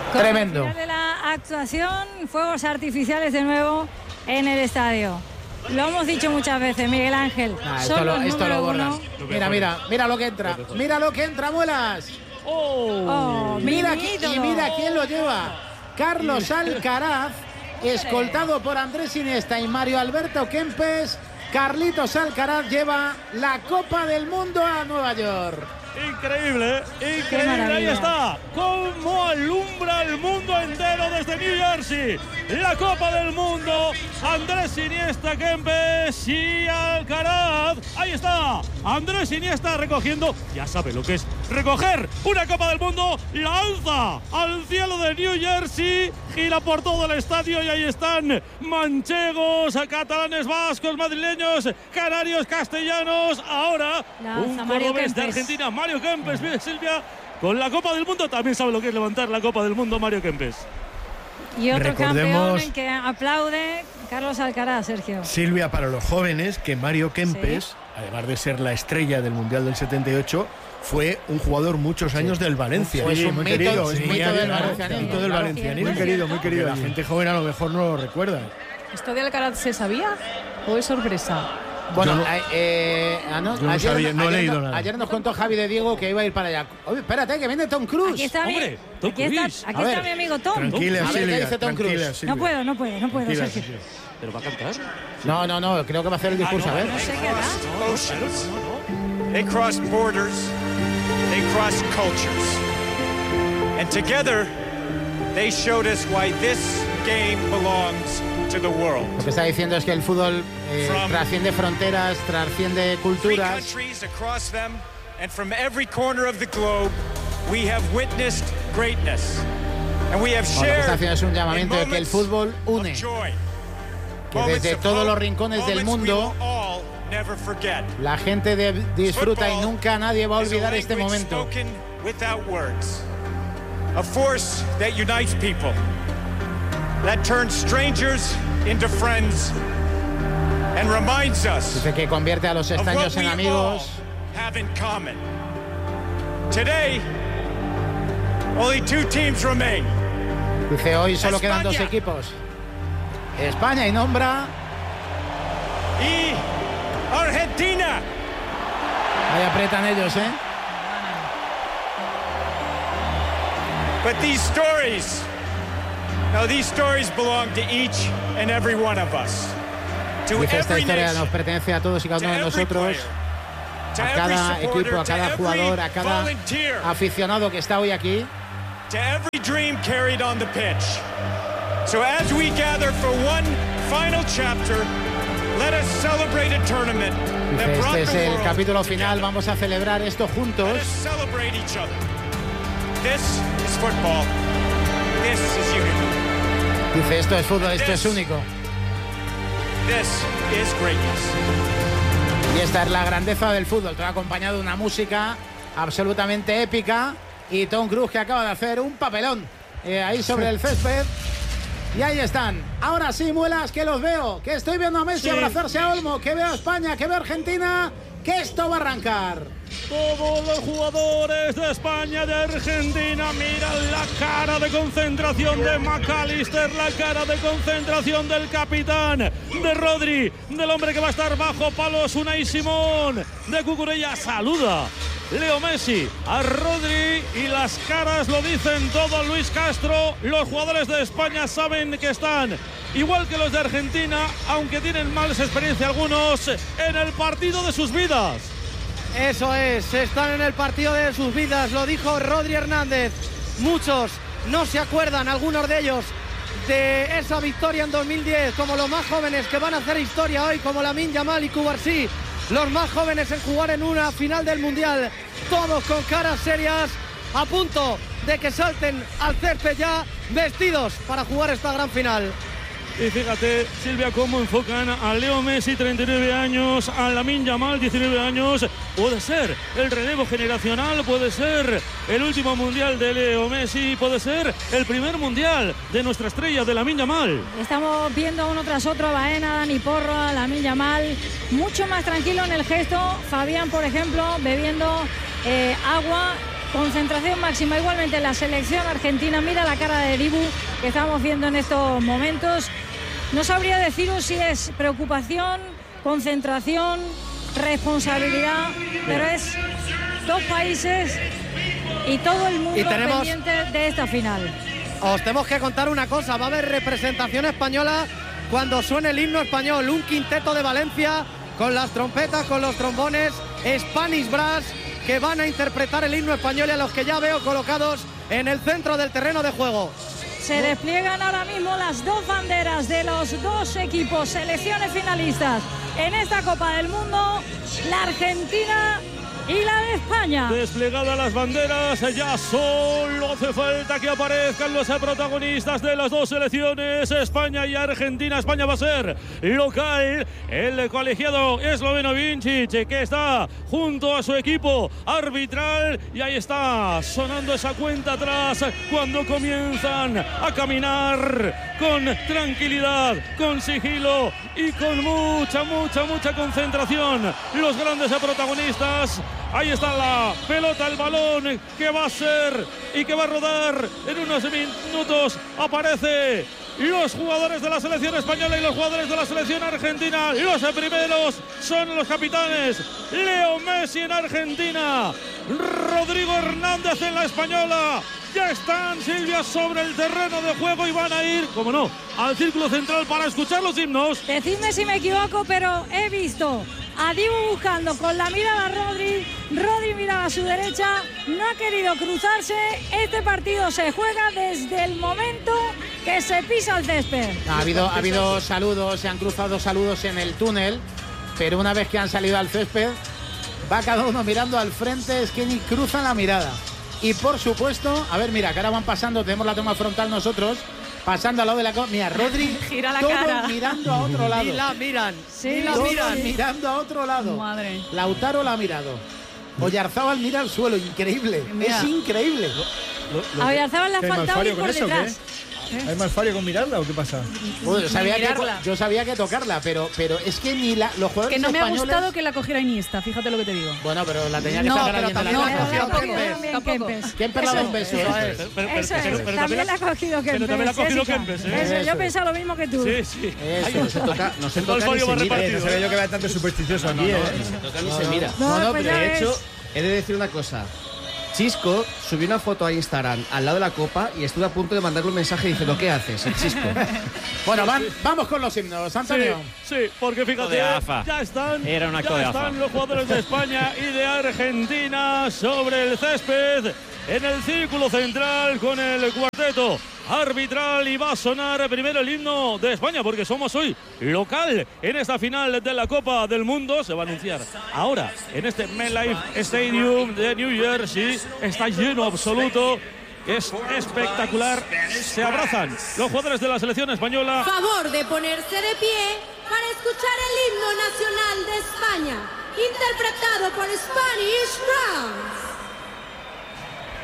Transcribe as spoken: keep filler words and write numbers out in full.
Con Tremendo. el final de la actuación, fuegos artificiales de nuevo en el estadio. Lo hemos dicho muchas veces, Miguel Ángel. Ah, esto son lo, los esto lo número borras. uno. Mira, mira, mira lo que entra. Mira lo que entra, Muelas. Oh, Mira mi qui- y ídolo. mira quién lo lleva. Carlos Alcaraz, escoltado por Andrés Iniesta y Mario Alberto Kempes. Carlitos Alcaraz lleva la Copa del Mundo a Nueva York. Increíble, ¿eh? Increíble, ahí está. Cómo alumbra el mundo entero desde New Jersey. La Copa del Mundo, Andrés Iniesta, Kempes y Alcaraz. Ahí está, Andrés Iniesta recogiendo, ya sabe lo que es recoger una Copa del Mundo, la alza al cielo de New Jersey, gira por todo el estadio y ahí están manchegos, catalanes, vascos, madrileños, canarios, castellanos. Ahora un cordobés de Argentina, Mario Kempes. Mire, Silvia, con la Copa del Mundo también sabe lo que es levantar la Copa del Mundo Mario Kempes. Y otro Recordemos, campeón que aplaude, Carlos Alcaraz, Sergio. Silvia, para los jóvenes, que Mario Kempes, sí, además de ser la estrella del Mundial del setenta y ocho, fue un jugador muchos años sí. del Valencia. Pues sí, un muy mito, querido. es Sí, mito del claro, valencianismo. mito del Claro, valencianismo. muy querido, muy querido. La gente joven a lo mejor no lo recuerda. ¿Esto de Alcaraz se sabía o es sorpresa? Bueno, no, eh, ah, no, yo no ayer, sabía, no he ayer, leído no, nada. ayer nos contó Javi de Diego que iba a ir para allá. Oye, espérate, que viene Tom Cruise. Aquí está, mi, Hombre, Tom aquí Cruise. está, aquí A está ver, mi amigo Tom. Tranquila, A ver, ¿qué Silvia, dice Tom Cruise? tranquila, Silvia. No puedo, no puedo, no puedo, Tranquila, Sergio. Silvia. ¿Pero va a cantar? No, no, no, creo que va a hacer el discurso, Ah, no, a ver. No sé qué da. Oceans. They crossed borders. They crossed cultures. And together, they showed us why this game belongs to the world. Lo que está diciendo es que el fútbol eh, trasciende fronteras, trasciende Three culturas. countries across them, and from every corner of the globe, we have witnessed greatness. And we have Bueno, lo que está shared haciendo es un in llamamiento de que el moments fútbol of une. joy. Que Moments desde of todos hope, los rincones del moments we mundo will all never forget. la gente de- disfruta y nunca nadie va a Is a olvidar este language momento. spoken without words. A force that unites people, that turns strangers into friends, and reminds us Dice que convierte a los of what extraños we en all amigos. have in common. Today, only two teams remain. Dice, hoy solo quedan dos España. equipos. España y nombra. Y Argentina. Ahí aprietan ellos, ¿eh? But these stories, now these stories belong to each and every one of us. To Dice, esta every historia nation, nos pertenece a todos y cada to uno de every nosotros, player, to a every cada supporter, equipo, a to cada every jugador, a cada volunteer, aficionado que está hoy aquí. to every dream carried on the pitch. So as we gather for one final chapter, let us celebrate a tournament that Dice, brought este es the el world capítulo final, together. vamos a celebrar esto juntos. Let us celebrate each other. This is football. This is unity. Dice, esto es fútbol, esto es único. This is greatness. Y esta es la grandeza del fútbol, todo acompañado de una música absolutamente épica y Tom Cruise que acaba de hacer un papelón eh, ahí sobre el césped. Y ahí están. Ahora sí, Muelas, que los veo, que estoy viendo a Messi Sí. abrazarse a Olmo, que veo a España, que veo a Argentina, que esto va a arrancar. Todos los jugadores de España, de Argentina, miran la cara de concentración de McAllister, la cara de concentración del capitán, de Rodri, del hombre que va a estar bajo palos, Unai Simón, de Cucurella. Saluda Leo Messi a Rodri y las caras lo dicen todo. Luis Castro, los jugadores de España saben que están igual que los de Argentina, aunque tienen malas experiencias algunos, en el partido de sus vidas. Eso es, están en el partido de sus vidas, lo dijo Rodri Hernández. Muchos no se acuerdan, algunos de ellos, de esa victoria en dos mil diez, como los más jóvenes que van a hacer historia hoy, como Lamine Yamal y Cubarsí, los más jóvenes en jugar en una final del Mundial, todos con caras serias, a punto de que salten al césped ya, vestidos para jugar esta gran final. Y fíjate, Silvia, cómo enfocan a Leo Messi, treinta y nueve años, a Lamine Yamal, diecinueve años. Puede ser el relevo generacional, puede ser el último mundial de Leo Messi, puede ser el primer mundial de nuestra estrella, de Lamine Yamal. Estamos viendo uno tras otro a Baena, Dani Porro, a Lamine Yamal, mucho más tranquilo en el gesto. Fabián, por ejemplo, bebiendo eh, agua concentración máxima igualmente en la selección argentina. Mira la cara de Dibu que estamos viendo en estos momentos. No sabría deciros si es preocupación, concentración, responsabilidad, pero es dos países y todo el mundo tenemos... pendiente de esta final. Os tenemos que contar una cosa, va a haber representación española cuando suene el himno español, un quinteto de Valencia con las trompetas, con los trombones, Spanish Brass, que van a interpretar el himno español y a los que ya veo colocados en el centro del terreno de juego. Se despliegan ahora mismo las dos banderas de los dos equipos, selecciones finalistas en esta Copa del Mundo, la Argentina y la de España. Desplegadas las banderas, ya solo hace falta que aparezcan los protagonistas de las dos selecciones, España y Argentina. España va a ser local, el colegiado esloveno Vincic, que está junto a su equipo arbitral, y ahí está sonando esa cuenta atrás cuando comienzan a caminar con tranquilidad, con sigilo y con mucha, mucha, mucha concentración. Los grandes protagonistas. Ahí está la pelota, el balón que va a ser y que va a rodar en unos minutos. Aparece los jugadores de la selección española y los jugadores de la selección argentina. Los primeros son los capitanes. Leo Messi en Argentina, Rodrigo Hernández en la española. Ya están, Silvia, sobre el terreno de juego y van a ir, como no, al círculo central para escuchar los himnos. Decidme si me equivoco, pero he visto a Dibu buscando con la mirada a Rodri. Rodri miraba a su derecha, no ha querido cruzarse. Este partido se juega desde el momento que se pisa el césped. Ha habido, ha habido saludos, se han cruzado saludos en el túnel, pero una vez que han salido al césped, va cada uno mirando al frente, es que ni cruzan la mirada. Y por supuesto, a ver, mira, que ahora van pasando, tenemos la toma frontal nosotros, pasando al lado de la... Mira, Rodri, gira la todos cara. mirando a otro lado. Y la miran, Sí, y la Todos miran. mirando a otro lado. Madre. Lautaro la ha mirado. Oyarzábal mira al suelo, increíble. Mira. Es increíble. A Oyarzabal le ha ¿Hay faltado malfario ir con por eso o qué? detrás. ¿Hay malfario con mirarla o qué pasa? Bueno, yo, sabía que, mirarla. yo sabía que tocarla, pero, pero es que ni la, los jugadores Que no me ha españoles... gustado que la cogiera Iniesta, fíjate lo que te digo. Bueno, pero la tenía que No, estar pero agarrando también la la cara. cogió También Kempes. Tampoco. Kempes. ¿Quién perlaba un beso? Eso Eso es. es. Pero- pero- Eso pero- es, pero también la ha cogido Kempes. pero también la ha cogido Jessica. Kempes, ¿eh? Eso, yo Eso. pensaba lo mismo que tú. Sí, sí. Eso. No se toca, no se El toca ni Malfario se va mira. Eh, repartido. no sabía yo que había tanto supersticioso aquí, ¿eh? No se toca ni se mira. No, No, no, pues pero ya De ves. hecho, he de decir una cosa. Chisco subió una foto a Instagram al lado de la copa y estuve a punto de mandarle un mensaje diciendo ¿qué haces, el Chisco? Bueno, van- vamos con los himnos, Sí, Antonio. sí, porque fíjate, de AFA. ya están, Era un acto ya de están AFA. los jugadores de España y de Argentina sobre el césped en el círculo central con el cuarteto arbitral, y va a sonar primero el himno de España porque somos hoy local en esta final de la Copa del Mundo. Se va a anunciar ahora en este MetLife Stadium de New Jersey. Está lleno absoluto. Es espectacular. Se abrazan los jugadores de la selección española. Favor de ponerse de pie para escuchar el himno nacional de España, interpretado por Spanish Brass.